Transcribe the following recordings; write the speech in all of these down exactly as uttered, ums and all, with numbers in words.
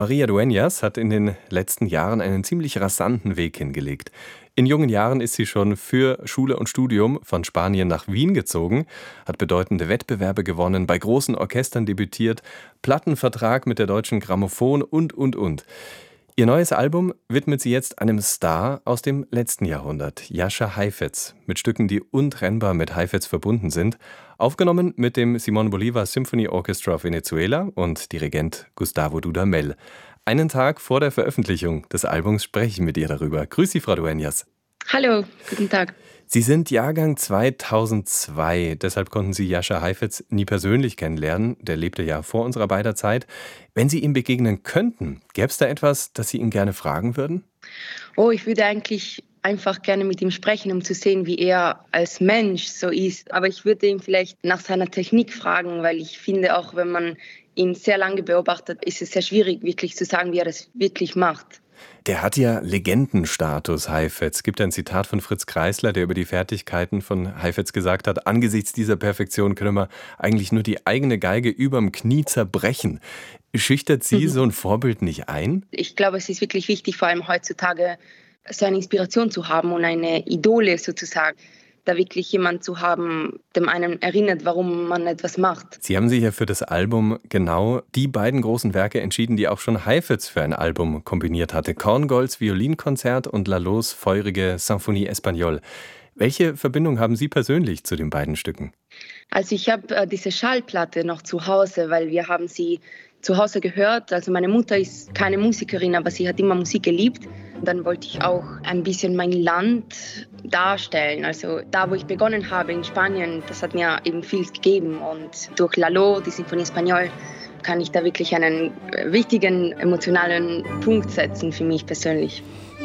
María Dueñas hat in den letzten Jahren einen ziemlich rasanten Weg hingelegt. In jungen Jahren ist sie schon für Schule und Studium von Spanien nach Wien gezogen, hat bedeutende Wettbewerbe gewonnen, bei großen Orchestern debütiert, Plattenvertrag mit der Deutschen Grammophon und, und, und. Ihr neues Album widmet sie jetzt einem Star aus dem letzten Jahrhundert, Jascha Heifetz, mit Stücken, die untrennbar mit Heifetz verbunden sind, aufgenommen mit dem Simón Bolívar Symphony Orchestra of Venezuela und Dirigent Gustavo Dudamel. Einen Tag vor der Veröffentlichung des Albums spreche ich mit ihr darüber. Grüß Sie, Frau Dueñas. Hallo, guten Tag. Sie sind Jahrgang zweitausendzwei, deshalb konnten Sie Jascha Heifetz nie persönlich kennenlernen. Der lebte ja vor unserer beider Zeit. Wenn Sie ihm begegnen könnten, gäbe es da etwas, das Sie ihn gerne fragen würden? Oh, ich würde eigentlich einfach gerne mit ihm sprechen, um zu sehen, wie er als Mensch so ist. Aber ich würde ihn vielleicht nach seiner Technik fragen, weil ich finde, auch wenn man ihn sehr lange beobachtet, ist es sehr schwierig, wirklich zu sagen, wie er das wirklich macht. Der hat ja Legendenstatus, Heifetz. Es gibt ein Zitat von Fritz Kreisler, der über die Fertigkeiten von Heifetz gesagt hat, angesichts dieser Perfektion könne man eigentlich nur die eigene Geige überm Knie zerbrechen. Schüchtert Sie so ein Vorbild nicht ein? Ich glaube, es ist wirklich wichtig, vor allem heutzutage, so eine Inspiration zu haben und eine Idole sozusagen. Da wirklich jemand zu haben, dem einen erinnert, warum man etwas macht. Sie haben sich ja für das Album genau die beiden großen Werke entschieden, die auch schon Heifetz für ein Album kombiniert hatte. Korngolds Violinkonzert und Lallos feurige Symphonie Espagnole. Welche Verbindung haben Sie persönlich zu den beiden Stücken? Also ich habe äh, diese Schallplatte noch zu Hause, weil wir haben sie zu Hause gehört. Also meine Mutter ist keine Musikerin, aber sie hat immer Musik geliebt. Und dann wollte ich auch ein bisschen mein Land darstellen. Also da, wo ich begonnen habe in Spanien, das hat mir eben viel gegeben. Und durch Lallo, die Symphonie Espagnole, kann ich da wirklich einen wichtigen emotionalen Punkt setzen für mich persönlich.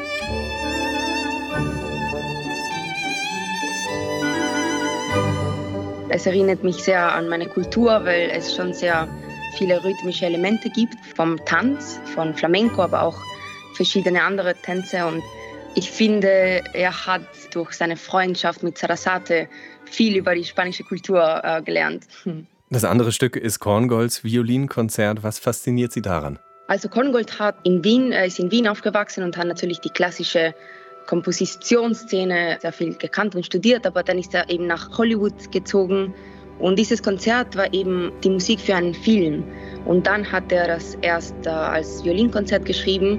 Es erinnert mich sehr an meine Kultur, weil es schon sehr viele rhythmische Elemente gibt, vom Tanz, von Flamenco, aber auch verschiedene andere Tänze. Und ich finde, er hat durch seine Freundschaft mit Sarasate viel über die spanische Kultur äh, gelernt. Hm. Das andere Stück ist Korngolds Violinkonzert. Was fasziniert Sie daran? Also Korngold hat in Wien, er ist in Wien aufgewachsen und hat natürlich die klassische Kompositionsszene sehr viel gekannt und studiert, aber dann ist er eben nach Hollywood gezogen. Und dieses Konzert war eben die Musik für einen Film. Und dann hat er das erst äh, als Violinkonzert geschrieben.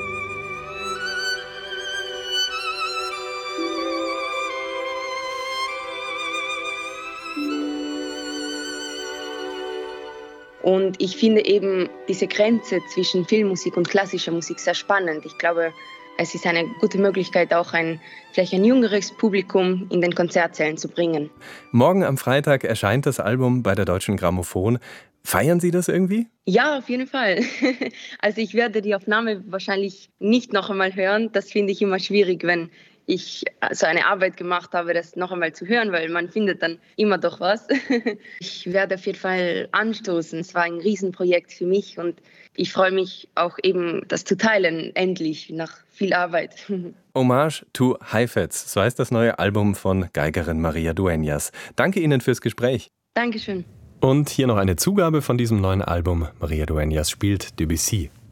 Und ich finde eben diese Grenze zwischen Filmmusik und klassischer Musik sehr spannend. Ich glaube, es ist eine gute Möglichkeit, auch ein, vielleicht ein jüngeres Publikum in den Konzertsälen zu bringen. Morgen am Freitag erscheint das Album bei der Deutschen Grammophon. Feiern Sie das irgendwie? Ja, auf jeden Fall. Also ich werde die Aufnahme wahrscheinlich nicht noch einmal hören. Das finde ich immer schwierig, wenn ich so eine Arbeit gemacht habe, das noch einmal zu hören, weil man findet dann immer doch was. Ich werde auf jeden Fall anstoßen. Es war ein Riesenprojekt für mich und ich freue mich auch eben, das zu teilen, endlich, nach viel Arbeit. Hommage to Heifetz, so heißt das neue Album von Geigerin María Dueñas. Danke Ihnen fürs Gespräch. Dankeschön. Und hier noch eine Zugabe von diesem neuen Album. María Dueñas spielt Debussy.